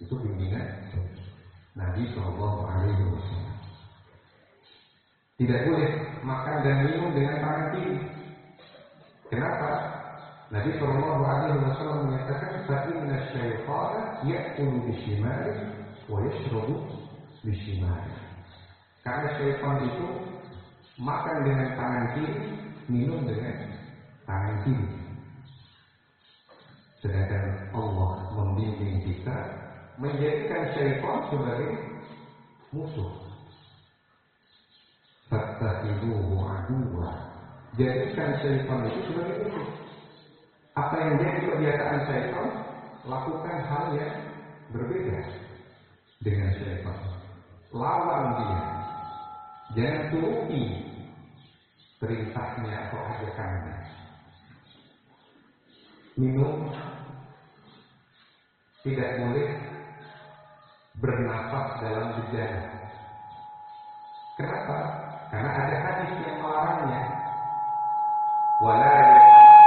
Itu bimbingan Nabi Shallallahu Alaihi Wasallam. Tidak boleh makan dan minum dengan tangan kiri. Kenapa? Nabi Shallallahu Alaihi Wasallam menyatakan, "Fa'inna syaitana ya'kulu bishimali wa yashrabu bishimali." Karena syaitan itu makan dengan tangan kiri, minum dengan tangan kiri. Sedangkan Allah membimbing kita menjadikan syaitan sebagai musuh. Fattakhiduhu aduwwa. Jadikan syaitan itu sebagai musuh. Apa yang jadi kebiasaan syaitan, lakukan hal yang berbeda dengan syaitan. Lawan dia. Jangan turuti perintahnya atau ajakannya. Minum tidak boleh bernafas dalam bejana. Kenapa?